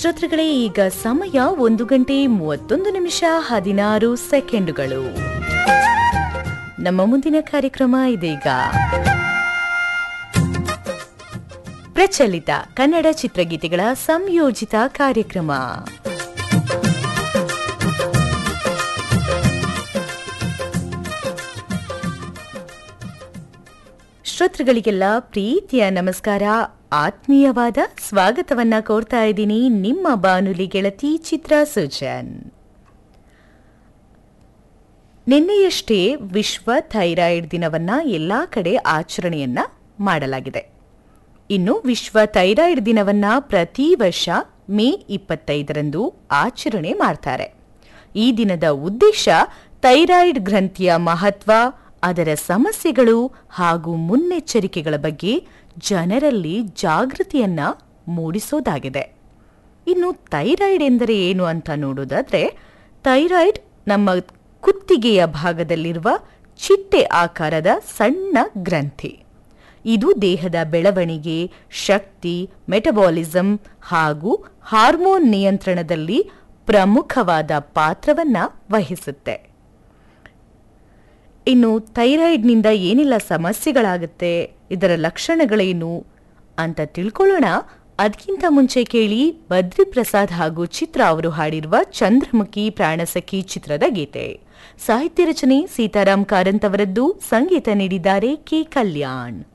ಶ್ರೋತೃಗಳೇ, ಈಗ ಸಮಯ 1:31 ನಮ್ಮ ಮುಂದಿನ ಕಾರ್ಯಕ್ರಮ ಇದೀಗ. ಪ್ರಚಲಿತ ಕನ್ನಡ ಚಿತ್ರಗೀತೆಗಳ ಸಂಯೋಜಿತ ಕಾರ್ಯಕ್ರಮ. ಶ್ರೋತೃಗಳಿಗೆಲ್ಲ ಪ್ರೀತಿಯ ನಮಸ್ಕಾರ, ಆತ್ಮೀಯವಾದ ಸ್ವಾಗತವನ್ನ ಕೋರ್ತಾ ಇದ್ದೀನಿ. ನಿಮ್ಮ ಬಾನುಲಿ ಗೆಳತಿ ಚಿತ್ರ ಸುಜನ್. ನಿನ್ನೆಯಷ್ಟೇ ವಿಶ್ವ ಥೈರಾಯ್ಡ್ ದಿನವನ್ನ ಎಲ್ಲಾ ಕಡೆ ಆಚರಣೆಯನ್ನ ಮಾಡಲಾಗಿದೆ. ಇನ್ನು ವಿಶ್ವ ಥೈರಾಯ್ಡ್ ದಿನವನ್ನ ಪ್ರತಿ ವರ್ಷ ಮೇ 25ರಂದು ಆಚರಣೆ ಮಾಡ್ತಾರೆ. ಈ ದಿನದ ಉದ್ದೇಶ ಥೈರಾಯ್ಡ್ ಗ್ರಂಥಿಯ ಮಹತ್ವ, ಅದರ ಸಮಸ್ಯೆಗಳು ಹಾಗೂ ಮುನ್ನೆಚ್ಚರಿಕೆಗಳ ಬಗ್ಗೆ ಜನರಲ್ಲಿ ಜಾಗೃತಿಯನ್ನ ಮೂಡಿಸೋದಾಗಿದೆ. ಇನ್ನು ಥೈರಾಯ್ಡ್ ಎಂದರೆ ಏನು ಅಂತ ನೋಡೋದಾದ್ರೆ, ಥೈರಾಯ್ಡ್ ನಮ್ಮ ಕುತ್ತಿಗೆಯ ಭಾಗದಲ್ಲಿರುವ ಚಿಟ್ಟೆ ಆಕಾರದ ಸಣ್ಣ ಗ್ರಂಥಿ. ಇದು ದೇಹದ ಬೆಳವಣಿಗೆ, ಶಕ್ತಿ, ಮೆಟಬಾಲಿಸಂ ಹಾಗೂ ಹಾರ್ಮೋನ್ ನಿಯಂತ್ರಣದಲ್ಲಿ ಪ್ರಮುಖವಾದ ಪಾತ್ರವನ್ನ ವಹಿಸುತ್ತೆ. ಇನ್ನು ಥೈರಾಯ್ಡ್ನಿಂದ ಏನೆಲ್ಲ ಸಮಸ್ಯೆಗಳಾಗುತ್ತೆ, ಇದರ ಲಕ್ಷಣಗಳೇನು ಅಂತ ತಿಳ್ಕೊಳ್ಳೋಣ. ಅದಕ್ಕಿಂತ ಮುಂಚೆ ಕೇಳಿ ಬದ್ರಿ ಪ್ರಸಾದ್ ಹಾಗೂ ಚಿತ್ರ ಅವರು ಹಾಡಿರುವ ಚಂದ್ರಮುಖಿ ಪ್ರಾಣಸಖಿ ಚಿತ್ರದ ಗೀತೆ. ಸಾಹಿತ್ಯ ರಚನೆ ಸೀತಾರಾಮ್ ಕಾರಂತ್ ಅವರದ್ದು, ಸಂಗೀತ ನೀಡಿದ್ದಾರೆ ಕೆ ಕಲ್ಯಾಣ್.